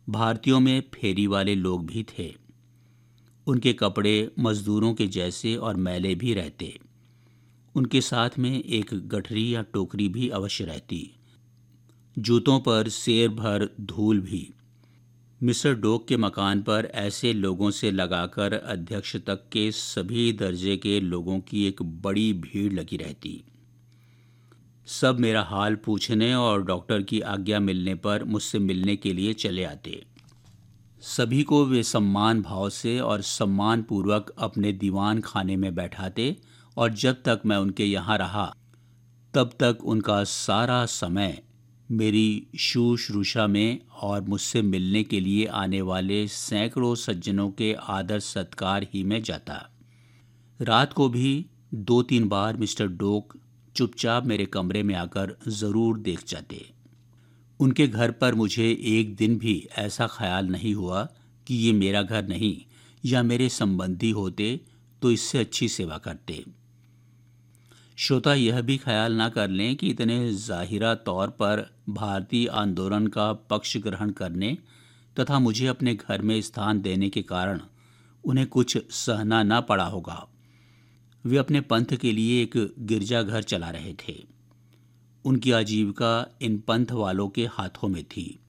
भारतीयों में फेरी वाले लोग भी थे। उनके कपड़े मजदूरों के जैसे और मैले भी रहते। उनके साथ में एक गठरी या टोकरी भी अवश्य रहती। जूतों पर सेर भर धूल भी। मिस्टर डोक के मकान पर ऐसे लोगों से लगाकर अध्यक्ष तक के सभी दर्जे के लोगों की एक बड़ी भीड़ लगी रहती। सब मेरा हाल पूछने और डॉक्टर की आज्ञा मिलने पर मुझसे मिलने के लिए चले आते। सभी को वे सम्मान भाव से और सम्मान पूर्वक अपने दीवान खाने में बैठाते और जब तक मैं उनके यहाँ रहा तब तक उनका सारा समय मेरी शुश्रूषा में और मुझसे मिलने के लिए आने वाले सैकड़ों सज्जनों के आदर सत्कार ही में जाता। रात को भी 2-3 बार मिस्टर डोक चुपचाप मेरे कमरे में आकर ज़रूर देख जाते। उनके घर पर मुझे एक दिन भी ऐसा ख्याल नहीं हुआ कि ये मेरा घर नहीं या मेरे संबंधी होते तो इससे अच्छी सेवा करते। श्रोता यह भी ख्याल ना कर लें कि इतने ज़ाहिरा तौर पर भारतीय आंदोलन का पक्ष ग्रहण करने तथा मुझे अपने घर में स्थान देने के कारण उन्हें कुछ सहना ना पड़ा होगा। वे अपने पंथ के लिए एक गिरजाघर चला रहे थे। उनकी आजीविका इन पंथ वालों के हाथों में थी।